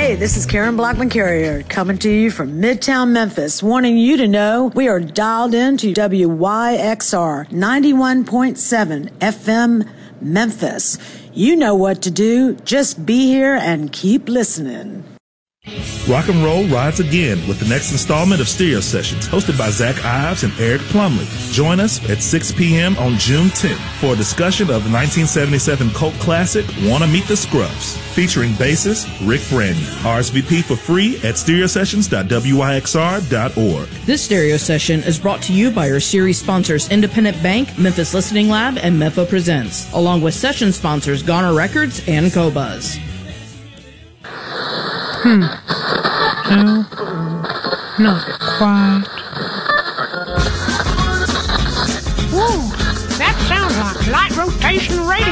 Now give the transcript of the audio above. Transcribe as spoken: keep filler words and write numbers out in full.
Hey, this is Karen Blackman Carrier coming to you from Midtown Memphis, wanting you to know we are dialed into W Y X R ninety-one point seven F M Memphis. You know what to do. Just be here and keep listening. Rock and roll rides again with the next installment of Stereo Sessions, hosted by Zach Ives and Eric Plumley. Join us at six p.m. on June tenth for a discussion of the nineteen seventy-seven cult classic, Wanna Meet the Scruffs, featuring bassist Rick Brandon. R S V P for free at stereo sessions dot w y x r dot org. This stereo session is brought to you by our series sponsors Independent Bank, Memphis Listening Lab, and Mepho Presents, along with session sponsors Goner Records and Cobuzz. Hmm. No, not quite. Whoa, that sounds like light rotation radio.